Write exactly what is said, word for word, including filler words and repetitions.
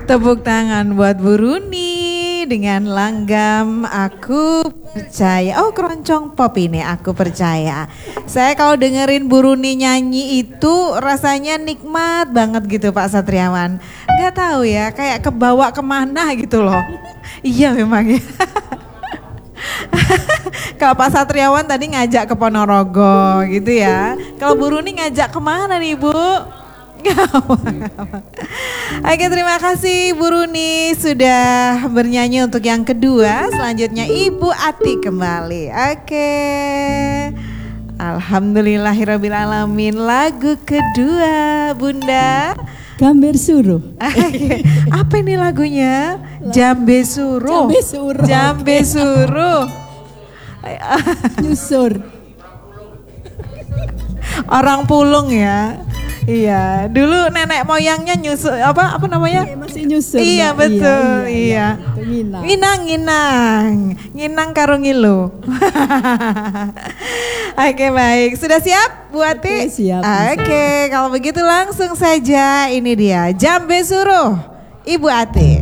Tepuk tangan buat Bu Runi dengan langgam Aku Percaya. Oh, keroncong pop ini Aku Percaya. Saya kalau dengerin Bu Runi nyanyi itu rasanya nikmat banget gitu Pak Satriawan. Gak tahu ya, kayak kebawa kemana gitu loh. Iya memang ya. Kalau Pak Satriawan tadi ngajak ke Ponorogo gitu ya. Kalau Bu Runi ngajak kemana nih Bu? Oke, terima kasih Bu Runi sudah bernyanyi untuk yang kedua. Selanjutnya Ibu Ati kembali. Oke, alhamdulillahirrabbilalamin. Lagu kedua Bunda Gambar Suruh. Apa ini lagunya? Jambe Suruh. Jambe Suruh. Jambe Suruh. Nyusur. Orang Pulung ya. Iya, dulu nenek moyangnya nyusul apa apa namanya? Iya, masih nyusur. Iya, Mbak. betul, iya. iya. iya. Nginang. Nginang, nginang. Nginang karo ngilu. Oke, baik. Sudah siap Bu Ati? Oke, siap. Oke, kalau begitu langsung saja ini dia Jambe Suruh Ibu Ati.